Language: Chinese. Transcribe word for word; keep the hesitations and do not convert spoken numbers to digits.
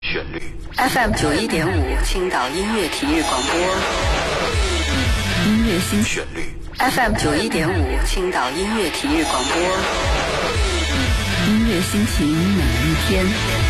旋律 F M 九一点五青岛音乐体育广播， 音乐新旋律 F M 九一点五青岛音乐体育广播， 音乐心情每一天。